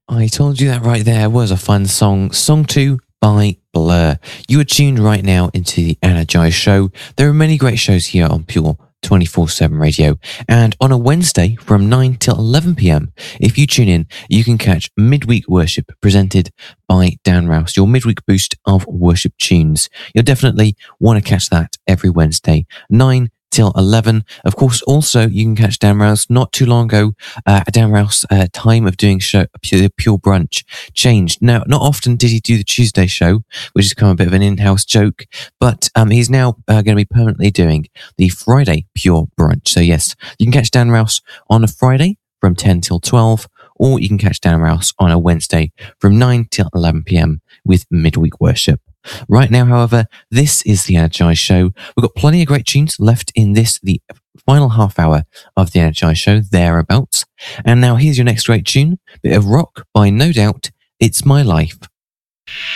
I told you that right there was a fun song. Song 2 by Blur. You are tuned right now into the Energize Show. There are many great shows here on Pure 24/7 Radio. And on a Wednesday from 9 till 11 p.m, if you tune in, you can catch Midweek Worship presented by Dan Rouse, your midweek boost of worship tunes. You'll definitely want to catch that every Wednesday, 9 till 11. Of course, also, you can catch Dan Rouse not too long ago. Dan Rouse, time of doing show, Pure Brunch changed. Now, not often did he do the Tuesday show, which has become a bit of an in-house joke, but he's now going to be permanently doing the Friday Pure Brunch. So yes, you can catch Dan Rouse on a Friday from 10 till 12, or you can catch Dan Rouse on a Wednesday from 9 till 11 p.m. with Midweek Worship. Right now, however, this is the Energize Show. We've got plenty of great tunes left in this, the final half hour of the Energize Show, thereabouts. And now here's your next great tune, bit of rock by No Doubt, It's My Life.